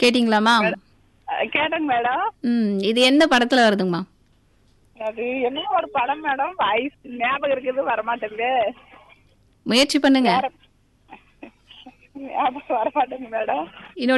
கேட்டிங்களாம்மா? கேட்டேங்க மேடம். இது எந்த படத்துல வருதுங்கம்மா? அது என்ன ஒரு படம் மேடம், வாய்ஸ் ஞாபகம் இருக்குது வரமாட்டேங்குது. முயற்சி பண்ணுங்க. வேற ஞாபகம் வரமாட்டேங்குது மேடம். இன்னொரு